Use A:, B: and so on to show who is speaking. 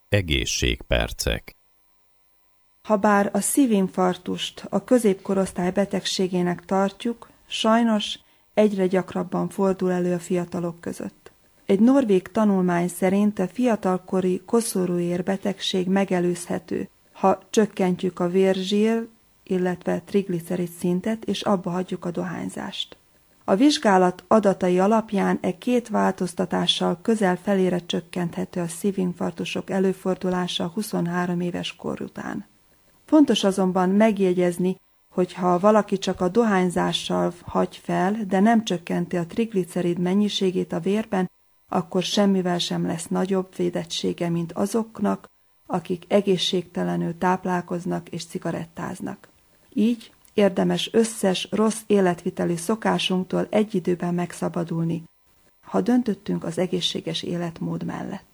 A: Egészségpercek.
B: Habár a szívinfarktust a középkorosztály betegségének tartjuk, sajnos egyre gyakrabban fordul elő a fiatalok között. Egy norvég tanulmány szerint a fiatalkori koszorúér betegség megelőzhető, ha csökkentjük a vérzsír, illetve triglicerid szintet, és abba hagyjuk a dohányzást. A vizsgálat adatai alapján két változtatással közel felére csökkenthető a szívinfarktusok előfordulása 23 éves kor után. Fontos azonban megjegyezni, hogy ha valaki csak a dohányzással hagy fel, de nem csökkenti a triglicerid mennyiségét a vérben, akkor semmivel sem lesz nagyobb védettsége, mint azoknak, akik egészségtelenül táplálkoznak és cigarettáznak. Így érdemes összes rossz életviteli szokásunktól egy időben megszabadulni, ha döntöttünk az egészséges életmód mellett.